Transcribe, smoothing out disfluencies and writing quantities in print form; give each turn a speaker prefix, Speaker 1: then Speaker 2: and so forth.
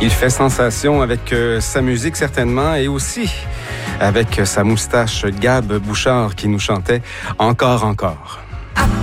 Speaker 1: Il fait sensation avec sa musique certainement et aussi avec sa moustache Gab Bouchard qui nous chantait « Encore, encore ».